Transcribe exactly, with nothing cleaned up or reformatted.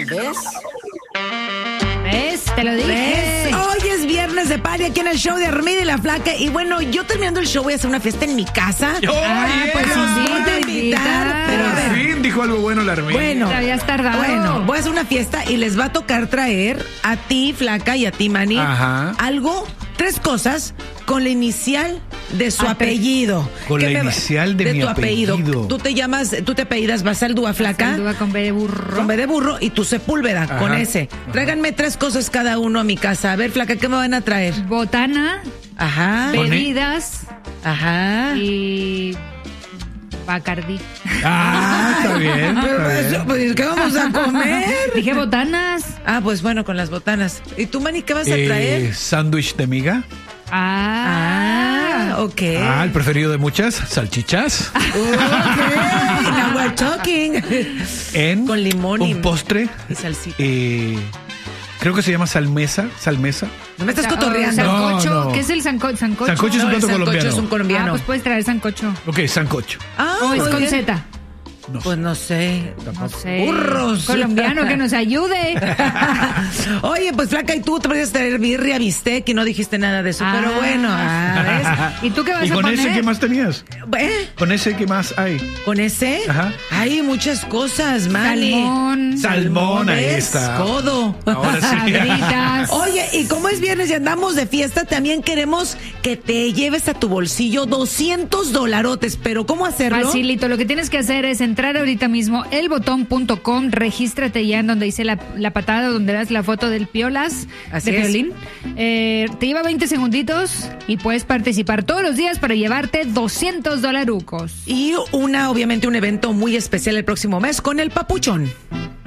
¿Ves? ¿Ves? Te lo dije. ¿Ves? Hoy es viernes de party aquí en el show de Armida y la Flaca. Y bueno, yo terminando el show voy a hacer una fiesta en mi casa. ¡Oh, Ah, yeah! pues sí, Voy a te invitar, invitas. pero a Por ver. fin dijo algo bueno la Armida. Bueno, Te habías tardado. Bueno, voy a hacer una fiesta y les va a tocar traer a ti, Flaca, y a ti, Manny, Ajá. algo, tres cosas con la inicial de su Ape- apellido. Con ¿Qué la me va- inicial de mi tu apellido. apellido. Tú te llamas, tú te apellidas Basaldúa, Flaca. Saldúa con B de burro. Con B de burro y tu Sepúlveda, Ajá. con ese. Tráiganme tres cosas cada uno a mi casa. A ver, Flaca, ¿qué me van a traer? Botana, Ajá. Con- bebidas Ajá. y Bacardí. Ah, está bien. Pero está eso, bien. pues, ¿qué vamos a comer? Dije botanas. Ah, pues bueno, con las botanas. ¿Y tú, Manny, qué vas a Eh, traer? sándwich de miga. Ah. Ah, ok. Ah, el preferido de muchas, salchichas. Ok, now we're talking. En Con limón y- un postre. y salsita. eh, creo que se llama salmesa. Salmesa. No me estás Sa- cotorreando. o Sancocho. No, no. ¿Qué es el sanco- sancocho? Sancocho es un No, el plato sancocho colombiano. es un Ah, colombiano. pues puedes traer sancocho. Ok, sancocho. Ah, O es muy con bien. Z. No Pues sé. no sé. No sé. Burros. Colombiano que nos ayude. Oye, pues Flaca, y tú te podías traer birria, bistec y no dijiste nada de eso. Ah. Pero bueno, ah, ¿Y tú qué vas ¿Y a con poner? ese qué más tenías? ¿ves? ¿Eh? ¿Con ese qué más hay? ¿Con ese? Ajá. Hay muchas cosas, Manny. Salmón. Salmón, ahí ¿Ves? está. Codo. Ahora sí. Sabritas. Oye, y como es viernes y andamos de fiesta, también queremos que te lleves a tu bolsillo doscientos dolarotes. Pero ¿cómo hacerlo? Facilito, lo que tienes que hacer es entrar ahorita mismo elbotón punto com, regístrate ya en donde dice la, la patada, donde das la foto del Piolas, Así de es. Piolín. Eh, te lleva veinte segunditos y puedes participar todos los días para llevarte doscientos dolarucos. Y una, obviamente, un evento muy especial el próximo mes con el Papuchón.